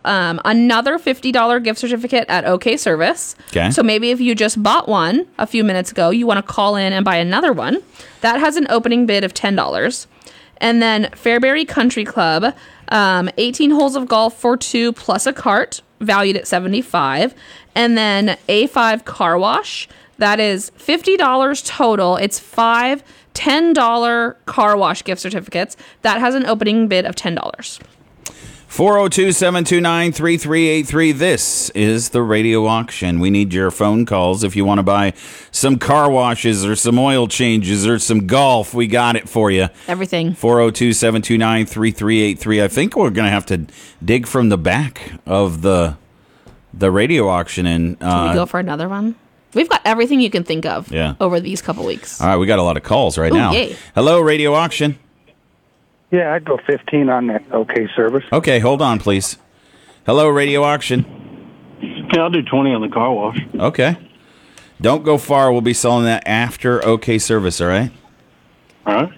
another $50 gift certificate at OK Service. Okay. So maybe if you just bought one a few minutes ago, you want to call in and buy another one. That has an opening bid of $10. And then Fairbury Country Club, 18 holes of golf for 2 plus a cart, valued at $75. And then A5 Car Wash, that is $50 total. It's 5 $10 car wash gift certificates. That has an opening bid of $10. 402-729-3383. This is the radio auction. We need your phone calls if you want to buy some car washes or some oil changes or some golf. We got it for you. Everything. 402-729-3383. I think we're going to have to dig from the back of the radio auction. And Can we go for another one? We've got everything you can think of over these couple weeks. All right, we got a lot of calls right now. Yay. Hello, radio auction. Yeah, I'd go 15 on that OK Service. Okay, hold on, please. Hello, radio auction. Yeah, I'll do 20 on the car wash. Okay. Don't go far. We'll be selling that after OK Service, all right? All right.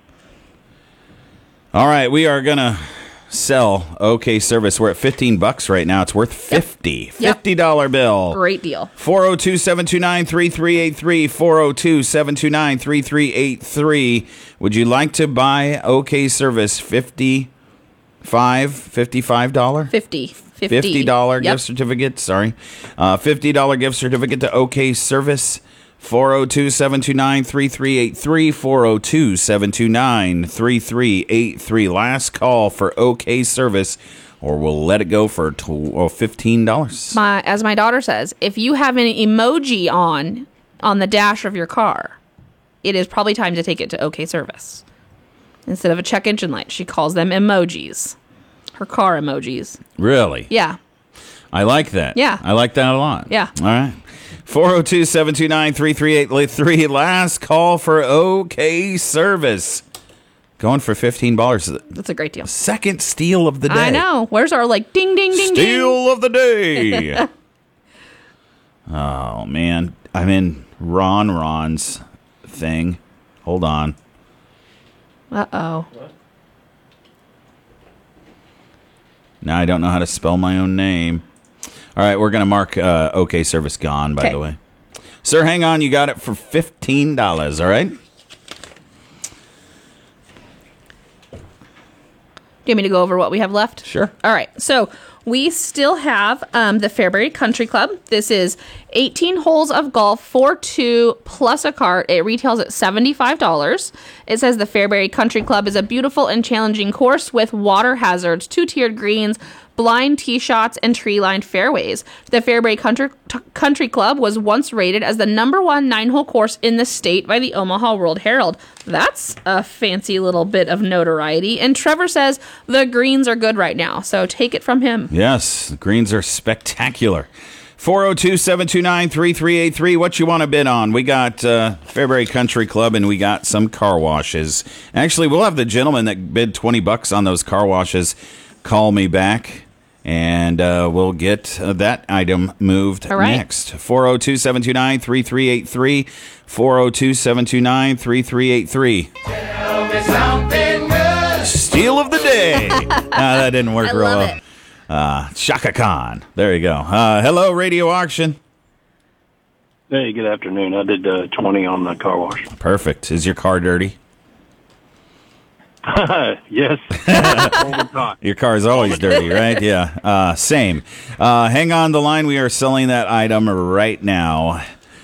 All right, we are going to sell OK Service. We're at $15 right now. It's worth $50. Yep. $50 bill. Great deal. 402-729-3383. 402-729-3383. Would you like to buy OK Service $55? $50 $50. gift certificate. Sorry. $50 gift certificate to OK Service. 402-729-3383. 402-729-3383. Last call for OK Service, or we'll let it go for $15. As my daughter says, if you have an emoji on the dash of your car, it is probably time to take it to OK Service. Instead of a check engine light, she calls them emojis. Her car emojis. Really? Yeah. I like that. Yeah. I like that a lot. Yeah. All right. 402-729-3383. Last call for OK Service. Going for $15. That's a great deal. Second steal of the day. I know. Where's our ding, ding, ding, ding? Steal of the day. Oh, man. I'm in Ron's thing. Hold on. Uh-oh. Now I don't know how to spell my own name. All right, we're going to mark OK Service gone, by the way. Sir, hang on. You got it for $15, all right? Do you want me to go over what we have left? Sure. All right. So we still have the Fairbury Country Club. This is 18 holes of golf for 2 plus a cart. It retails at $75. It says the Fairbury Country Club is a beautiful and challenging course with water hazards, 2-tiered greens, blind tee shots, and tree-lined fairways. The Fairbury Country Club was once rated as the #1 9-hole course in the state by the Omaha World Herald. That's a fancy little bit of notoriety. And Trevor says the greens are good right now, so take it from him. Yes, the greens are spectacular. 402-729-3383. What you want to bid on? We got Fairbury Country Club, and we got some car washes. Actually, we'll have the gentleman that bid $20 on those car washes call me back, and we'll get that item moved next. 402-729-3383. 402-729-3383. Tell me something good. Steal of the day. That didn't work I real love well. it. Shaka Khan. There you go. Hello, radio auction. Hey, good afternoon. I did 20 on the car wash. Perfect. Is your car dirty? Yes. Your car's always dirty, right? Yeah. Same. Hang on the line. We are selling that item right now.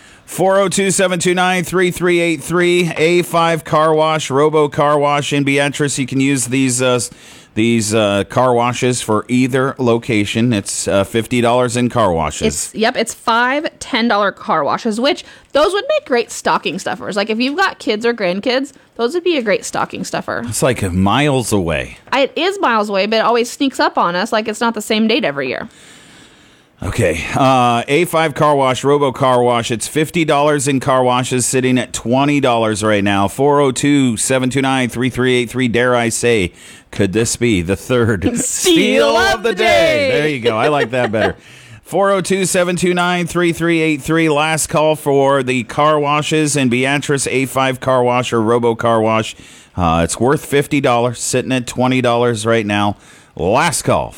402-729-3383. A5 Car Wash, Robo Car Wash in Beatrice. You can use these car washes for either location. It's $50 in car washes. It's 5 $10 car washes, which those would make great stocking stuffers. Like if you've got kids or grandkids, those would be a great stocking stuffer. It's like miles away. It is miles away, but it always sneaks up on us like it's not the same date every year. Okay. A5 Car Wash, Robo Car Wash. It's $50 in car washes, sitting at $20 right now. 402-729-3383. Dare I say, could this be the third steal of the day? There you go. I like that better. 402-729-3383. Last call for the car washes in Beatrice. A5 Car Wash or Robo Car Wash. It's worth $50, sitting at $20 right now. Last call,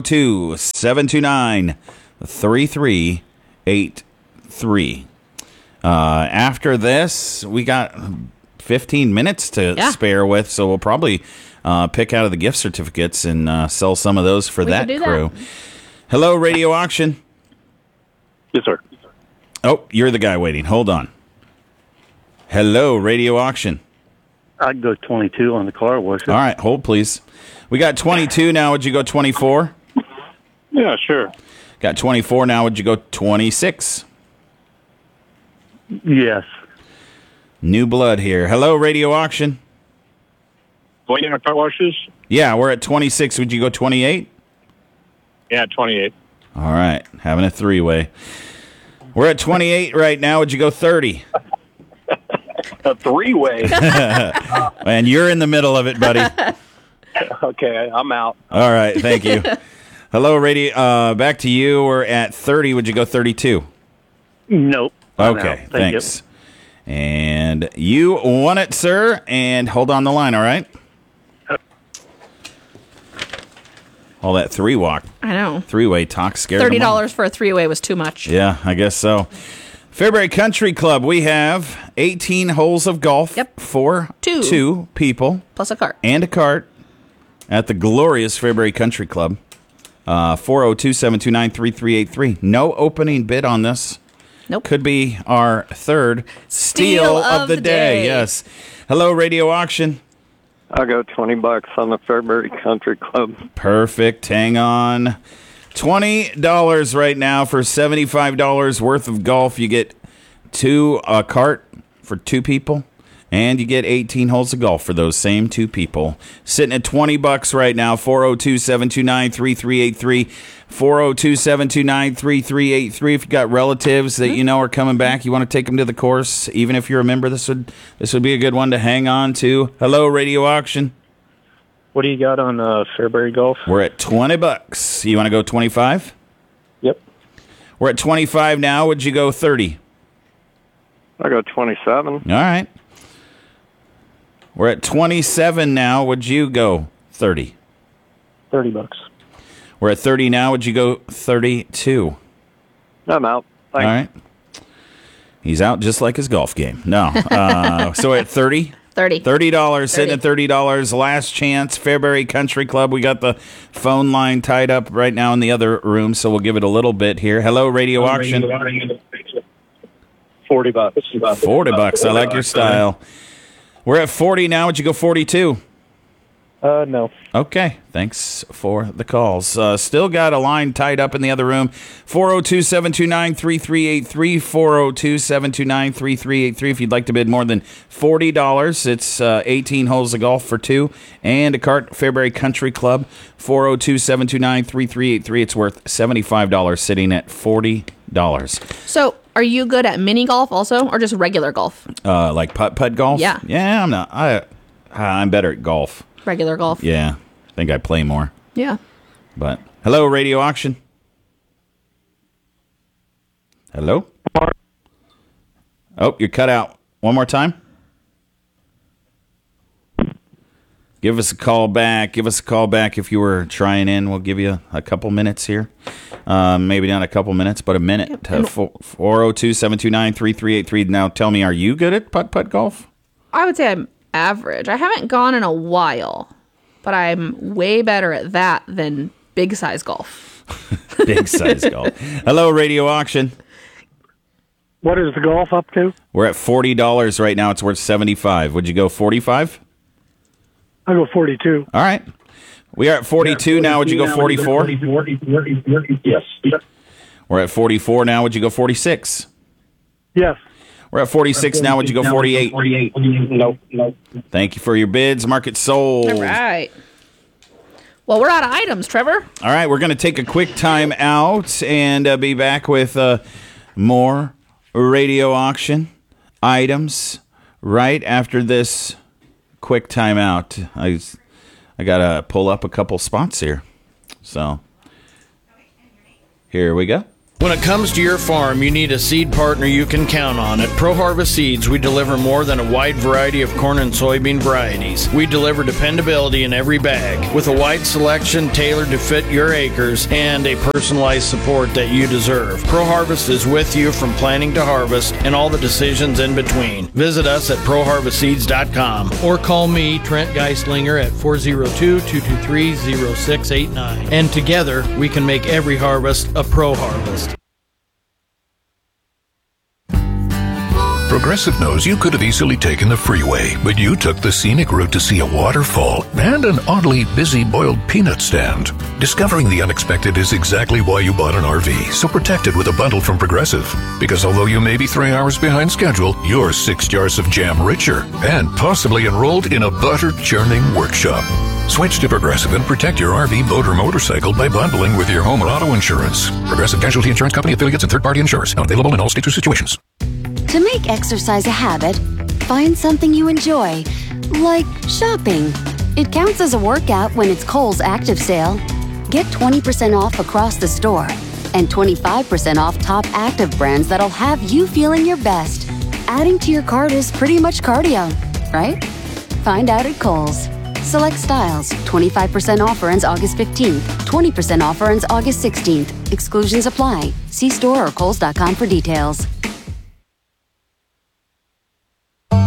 402-729-3383. After this, we got 15 minutes to spare with, so we'll probably pick out of the gift certificates and sell some of those for that crew. Hello, Radio Auction. Yes, sir. Oh, you're the guy waiting. Hold on. Hello, Radio Auction. I'd go 22 on the car wash. All right, hold, please. We got 22 now. Would you go 24? Yeah, sure. Got 24 now. Would you go 26? Yes. New blood here. Hello, Radio Auction. Waiting on car washes? Yeah, we're at 26. Would you go 28? Yeah, 28. All right, having a three-way. We're at 28 right now. Would you go 30? A three-way. And you're in the middle of it, buddy. Okay, I'm out. All right, thank you. Hello, Radio. Back to you. We're at 30. Would you go 32? Nope. Okay, thanks. And you won it, sir. And hold on the line, all right? All that I know. three-way talk scared them off. $30 for a three-way was too much. Yeah, I guess so. Fairbury Country Club, we have 18 holes of golf for two people. Plus a cart. And a cart at the glorious Fairbury Country Club. 402-729-3383. No opening bid on this. Nope. Could be our third steal of the day. Yes. Hello, Radio Auction. I'll go $20 on the Fairbury Country Club. Perfect. Hang on. $20 right now for $75 worth of golf. You get a cart for two people, and you get 18 holes of golf for those same two people. Sitting at $20 right now. 402-729-3383. 402-729-3383. If you got relatives that you know are coming back, you want to take them to the course, even if you're a member, this would be a good one to hang on to. Hello, Radio Auction. What do you got on Fairbury Golf? We're at $20. You want to go 25? Yep. We're at 25 now. Would you go 30? I'll go 27. All right. We're at 27 now. Would you go 30? $30. We're at 30 now. Would you go 32? I'm out. Thanks. All right. He's out just like his golf game. No. So at 30? $30. Sitting at $30. Last chance. Fairbury Country Club. We got the phone line tied up right now in the other room, so we'll give it a little bit here. Hello, Radio Auction. $40. $40. I like your style. We're at 40 now. Would you go 42? No. Okay, thanks for the calls. Still got a line tied up in the other room. 402-729-3383, 402-729-3383. If you'd like to bid more than $40, it's 18 holes of golf for two and a cart. Fairbury Country Club, 402-729-3383. It's worth $75, sitting at $40. So, are you good at mini golf also, or just regular golf? Like putt-putt golf? Yeah. Yeah, I'm not. I'm better at golf. Regular golf. Yeah, I think I play more. Yeah. But hello, Radio Auction. Hello? Oh, you're cut out. One more time. Give us a call back. Give us a call back if you were trying in. We'll give you a couple minutes here. Maybe not a couple minutes, but a minute. 402-729-3383. Now tell me, are you good at putt-putt golf? I would say I'm average. I haven't gone in a while, but I'm way better at that than big size golf. Big size golf. Hello, Radio Auction. What is the golf up to? We're at $40 right now. It's worth $75. Would you go 45? I'll go 42. All right. We are at 42 now. Would you go 44? Yes. We're at 44 now. Would you go 46? Yes. We're at 46 now. Would you go 48? Nope. Thank you for your bids. Market sold. All right. Well, we're out of items, Trevor. All right. We're going to take a quick time out and be back with more Radio Auction items right after this quick time out. I got to pull up a couple spots here. So here we go. When it comes to your farm, you need a seed partner you can count on. At Pro Harvest Seeds, we deliver more than a wide variety of corn and soybean varieties. We deliver dependability in every bag, with a wide selection tailored to fit your acres and a personalized support that you deserve. Pro Harvest is with you from planting to harvest and all the decisions in between. Visit us at ProHarvestSeeds.com or call me, Trent Geislinger, at 402-223-0689. And together, we can make every harvest a Pro Harvest. Progressive knows you could have easily taken the freeway, but you took the scenic route to see a waterfall and an oddly busy boiled peanut stand. Discovering the unexpected is exactly why you bought an RV, so protect it with a bundle from Progressive. Because although you may be 3 hours behind schedule, you're 6 jars of jam richer and possibly enrolled in a butter-churning workshop. Switch to Progressive and protect your RV, boat, or motorcycle by bundling with your home or auto insurance. Progressive Casualty Insurance Company, affiliates, and third-party insurers. Not available in all states or situations. To make exercise a habit, find something you enjoy, like shopping. It counts as a workout when it's Kohl's Active Sale. Get 20% off across the store and 25% off top active brands that'll have you feeling your best. Adding to your cart is pretty much cardio, right? Find out at Kohl's. Select styles. 25% offer ends August 15th. 20% offer ends August 16th. Exclusions apply. See store or kohls.com for details.